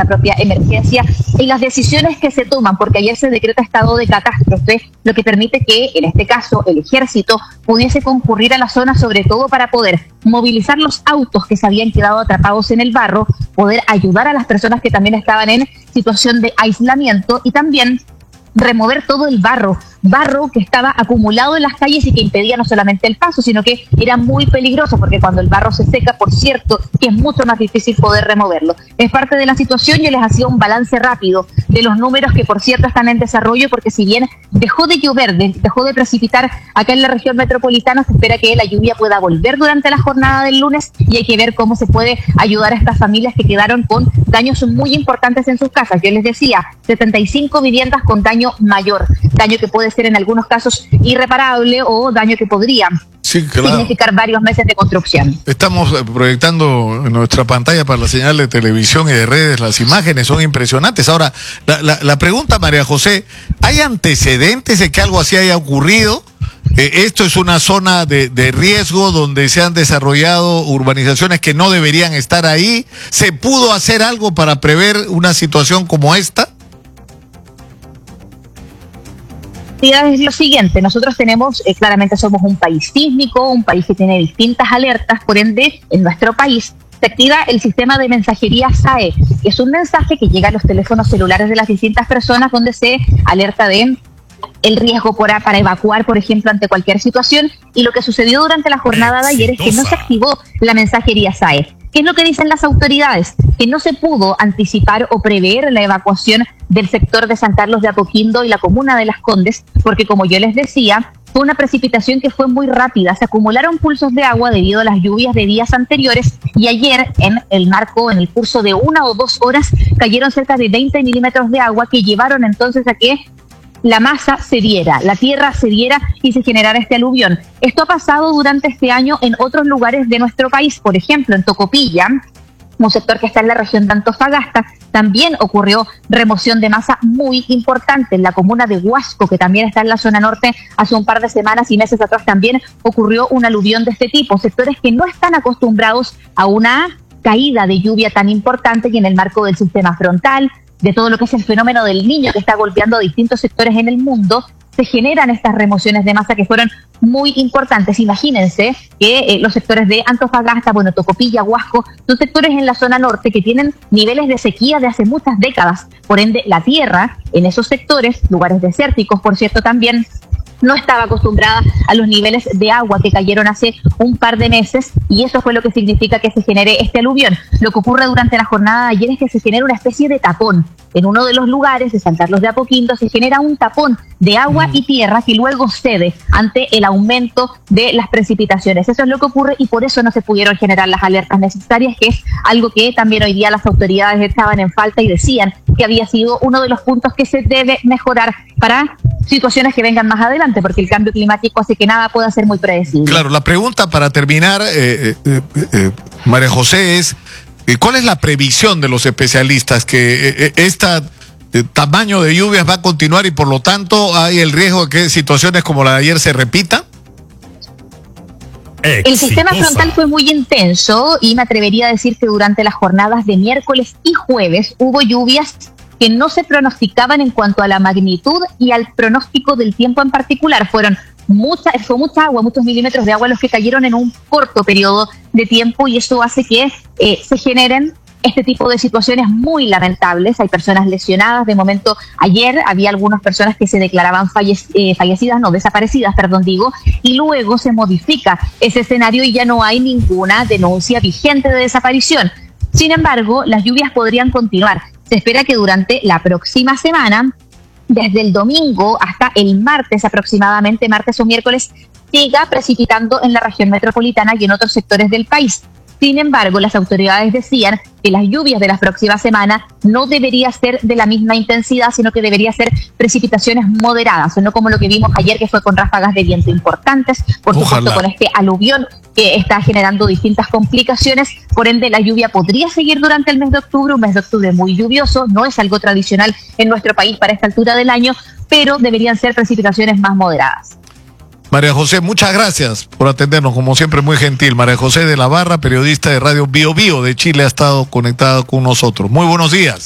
propia emergencia y las decisiones que se toman, porque ayer se decreta estado de catástrofe, lo que permite que, en este caso, el ejército pudiese concurrir a la zona, sobre todo para poder movilizar los autos que se habían quedado atrapados en el barro, poder ayudar a las personas que también estaban en situación de aislamiento y también remover todo el barro que estaba acumulado en las calles y que impedía no solamente el paso, sino que era muy peligroso, porque cuando el barro se seca, por cierto, que es mucho más difícil poder removerlo. Es parte de la situación. Yo les hacía un balance rápido de los números que, por cierto, están en desarrollo, porque si bien dejó de llover, dejó de precipitar acá en la región metropolitana, se espera que la lluvia pueda volver durante la jornada del lunes y hay que ver cómo se puede ayudar a estas familias que quedaron con daños muy importantes en sus casas. Yo les decía, 75 viviendas con daño mayor, daño que puede ser en algunos casos irreparable o daño que podría significar varios meses de construcción. Estamos proyectando en nuestra pantalla para la señal de televisión y de redes, las imágenes son impresionantes. Ahora, la pregunta, María José, ¿hay antecedentes de que algo así haya ocurrido? ¿Esto es una zona de riesgo donde se han desarrollado urbanizaciones que no deberían estar ahí? ¿Se pudo hacer algo para prever una situación como esta? Es lo siguiente, nosotros tenemos, claramente somos un país sísmico, un país que tiene distintas alertas, por ende, en nuestro país se activa el sistema de mensajería SAE, que es un mensaje que llega a los teléfonos celulares de las distintas personas donde se alerta de el riesgo para evacuar, por ejemplo, ante cualquier situación, y lo que sucedió durante la jornada de ayer es que no se activó la mensajería SAE. ¿Qué es lo que dicen las autoridades? Que no se pudo anticipar o prever la evacuación del sector de San Carlos de Apoquindo y la comuna de Las Condes, porque como yo les decía, fue una precipitación que fue muy rápida, se acumularon pulsos de agua debido a las lluvias de días anteriores y ayer en el curso de 1 o 2 horas, cayeron cerca de 20 milímetros de agua que llevaron entonces a que la masa cediera, la tierra cediera y se generara este aluvión. Esto ha pasado durante este año en otros lugares de nuestro país, por ejemplo, en Tocopilla, un sector que está en la región de Antofagasta, también ocurrió remoción de masa muy importante. En la comuna de Huasco, que también está en la zona norte, hace un par de semanas y meses atrás también ocurrió un aluvión de este tipo. Sectores que no están acostumbrados a una caída de lluvia tan importante y en el marco del sistema frontal, de todo lo que es el fenómeno del Niño que está golpeando a distintos sectores en el mundo, se generan estas remociones de masa que fueron muy importantes. Imagínense que los sectores de Antofagasta, Tocopilla, Huasco, son sectores en la zona norte que tienen niveles de sequía de hace muchas décadas. Por ende, la tierra en esos sectores, lugares desérticos, por cierto, también no estaba acostumbrada a los niveles de agua que cayeron hace un par de meses y eso fue lo que significa que se genere este aluvión. Lo que ocurre durante la jornada de ayer es que se genera una especie de tapón. En uno de los lugares de San Carlos de Apoquindo se genera un tapón de agua y tierra que luego cede ante el aumento de las precipitaciones. Eso es lo que ocurre y por eso no se pudieron generar las alertas necesarias, que es algo que también hoy día las autoridades estaban en falta y decían que había sido uno de los puntos que se debe mejorar para situaciones que vengan más adelante, porque el cambio climático hace que nada pueda ser muy predecible. Claro, la pregunta para terminar, María José, es ¿cuál es la previsión de los especialistas? Que este tamaño de lluvias va a continuar y por lo tanto hay el riesgo de que situaciones como la de ayer se repitan. El sistema frontal fue muy intenso y me atrevería a decir que durante las jornadas de miércoles y jueves hubo lluvias que no se pronosticaban en cuanto a la magnitud y al pronóstico del tiempo en particular. Fue mucha agua, muchos milímetros de agua los que cayeron en un corto periodo de tiempo y eso hace que se generen este tipo de situaciones muy lamentables. Hay personas lesionadas. De momento, ayer había algunas personas que se declaraban desaparecidas, y luego se modifica ese escenario y ya no hay ninguna denuncia vigente de desaparición. Sin embargo, las lluvias podrían continuar. Se espera que durante la próxima semana, desde el domingo hasta el martes aproximadamente, martes o miércoles, siga precipitando en la región metropolitana y en otros sectores del país. Sin embargo, las autoridades decían que las lluvias de la próxima semana no debería ser de la misma intensidad, sino que debería ser precipitaciones moderadas, no como lo que vimos ayer, que fue con ráfagas de viento importantes, por supuesto con este aluvión que está generando distintas complicaciones. Por ende, la lluvia podría seguir durante el mes de octubre, un mes de octubre muy lluvioso, no es algo tradicional en nuestro país para esta altura del año, pero deberían ser precipitaciones más moderadas. María José, muchas gracias por atendernos, como siempre muy gentil. María José de la Barra, periodista de Radio Bio Bio de Chile, ha estado conectada con nosotros. Muy buenos días.